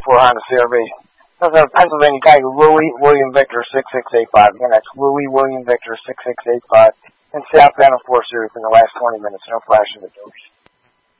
Honda CRV. That's a Pennsylvania Geiger, Louis William Victor 6685. Again, that's Louis William Victor 6685. And South Bend 4 Series in the last 20 minutes. No flashing the doors.